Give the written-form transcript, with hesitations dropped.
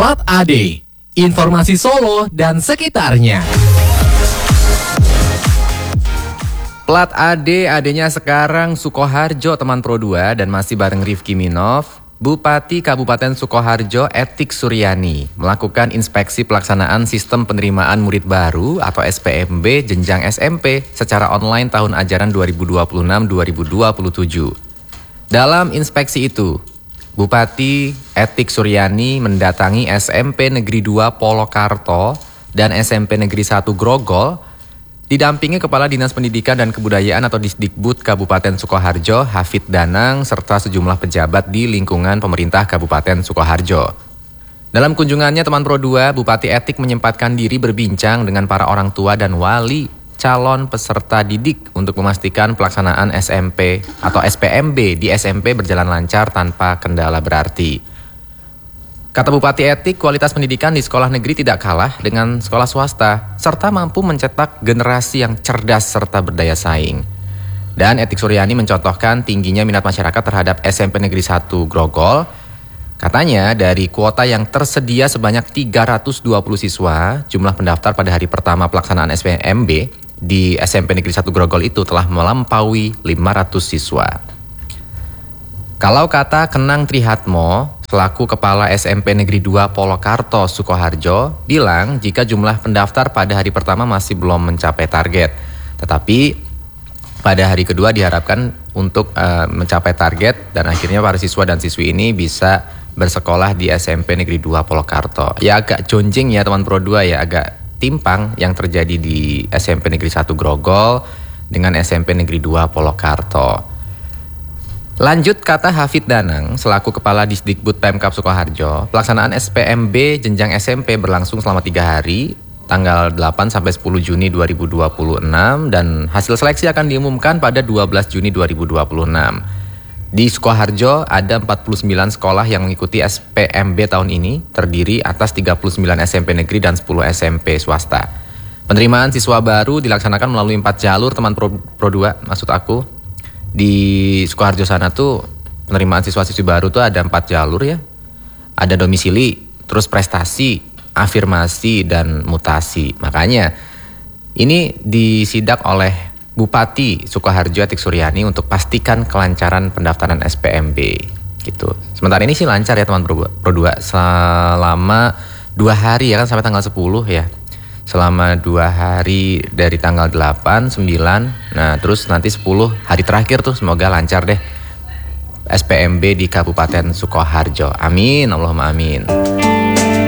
Plat AD, informasi Solo dan sekitarnya. Plat AD-nya sekarang Sukoharjo teman Pro 2 dan masih bareng Rifki Minov. Bupati Kabupaten Sukoharjo Etik Suryani melakukan inspeksi pelaksanaan sistem penerimaan murid baru atau SPMB jenjang SMP secara online tahun ajaran 2026-2027. Dalam inspeksi itu, Bupati Etik Suryani mendatangi SMP Negeri 2 Polokarto dan SMP Negeri 1 Grogol didampingi Kepala Dinas Pendidikan dan Kebudayaan atau Disdikbud Kabupaten Sukoharjo, Hafid Danang, serta sejumlah pejabat di lingkungan pemerintah Kabupaten Sukoharjo. Dalam kunjungannya teman Pro 2, Bupati Etik menyempatkan diri berbincang dengan para orang tua dan wali calon peserta didik untuk memastikan pelaksanaan SMP atau SPMB di SMP berjalan lancar tanpa kendala berarti. Kata Bupati Etik, kualitas pendidikan di sekolah negeri tidak kalah dengan sekolah swasta, serta mampu mencetak generasi yang cerdas serta berdaya saing. Dan Etik Suryani mencontohkan tingginya minat masyarakat terhadap SMP Negeri 1 Grogol. Katanya dari kuota yang tersedia sebanyak 320 siswa, jumlah pendaftar pada hari pertama pelaksanaan SPMB di SMP Negeri 1 Grogol itu telah melampaui 500 siswa. Kalau kata Kenang Trihatmo, selaku Kepala SMP Negeri 2 Polokarto Sukoharjo, bilang jika jumlah pendaftar pada hari pertama masih belum mencapai target. Tetapi pada hari kedua diharapkan untuk mencapai target dan akhirnya para siswa dan siswi ini bisa bersekolah di SMP Negeri 2 Polokarto. Ya agak jonjing ya teman Pro 2 ya, agak timpang yang terjadi di SMP Negeri 1 Grogol dengan SMP Negeri 2 Polokarto. Lanjut kata Hafid Danang, selaku Kepala Disdikbud Pemkab Sukoharjo, pelaksanaan SPMB jenjang SMP berlangsung selama 3 hari, tanggal 8 sampai 10 Juni 2026 dan hasil seleksi akan diumumkan pada 12 Juni 2026. Di Sukoharjo ada 49 sekolah yang mengikuti SPMB tahun ini, terdiri atas 39 SMP negeri dan 10 SMP swasta. Penerimaan siswa baru dilaksanakan melalui 4 jalur teman Pro 2, maksud aku. Di Sukoharjo sana tuh penerimaan siswa-siswi baru tuh ada 4 jalur ya. Ada domisili, terus prestasi, afirmasi, dan mutasi. Makanya ini disidak oleh Bupati Sukoharjo Etik Suryani untuk pastikan kelancaran pendaftaran SPMB gitu. Sementara ini sih lancar ya teman Pro 2 selama 2 hari ya kan sampai tanggal 10 ya. Selama 2 hari dari tanggal 8, 9, nah terus nanti 10 hari terakhir tuh semoga lancar deh SPMB di Kabupaten Sukoharjo. Amin, Allahumma amin.